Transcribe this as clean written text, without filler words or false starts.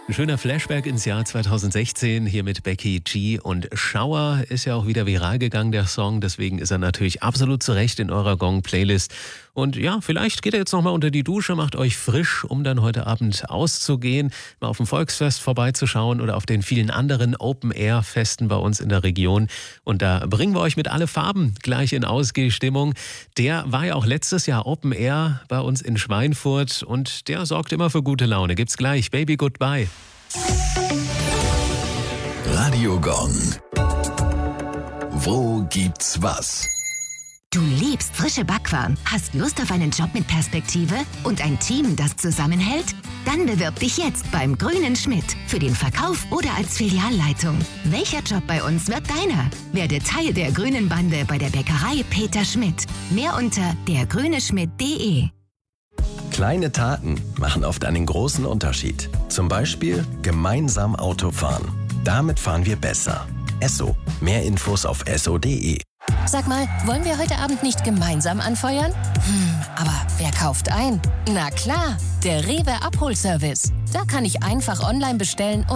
Ein schöner Flashback ins Jahr 2016 hier mit Becky G und Schauer ist ja auch wieder viral gegangen, der Song. Deswegen ist er natürlich absolut zu Recht in eurer Gong-Playlist. Und ja, vielleicht geht ihr jetzt nochmal unter die Dusche, macht euch frisch, um dann heute Abend auszugehen, mal auf dem Volksfest vorbeizuschauen oder auf den vielen anderen Open-Air-Festen bei uns in der Region. Und da bringen wir euch mit alle Farben gleich in Ausgehstimmung. Der war ja auch letztes Jahr Open Air bei uns in Schweinfurt und der sorgt immer für gute Laune. Gibt's gleich. Baby Goodbye. Radio Gong. Wo gibt's was? Du liebst frische Backwaren, hast Lust auf einen Job mit Perspektive und ein Team, das zusammenhält? Dann bewirb dich jetzt beim Grünen Schmidt für den Verkauf oder als Filialleitung. Welcher Job bei uns wird deiner? Werde Teil der Grünen Bande bei der Bäckerei Peter Schmidt. Mehr unter dergrüneschmidt.de. Kleine Taten machen oft einen großen Unterschied. Zum Beispiel gemeinsam Auto fahren. Damit fahren wir besser. Esso. Mehr Infos auf esso.de. Sag mal, wollen wir heute Abend nicht gemeinsam anfeuern? Aber wer kauft ein? Na klar, der Rewe Abholservice. Da kann ich einfach online bestellen